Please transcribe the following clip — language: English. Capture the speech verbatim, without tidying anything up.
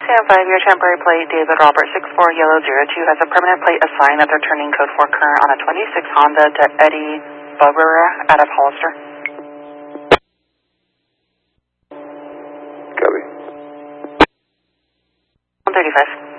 stand five, your temporary plate, David Robert six four Yellow zero two, has a permanent plate assigned at their turning code four current on a twenty-six Honda to Eddie Barbera out of Hollister. Copy. one thirty-five.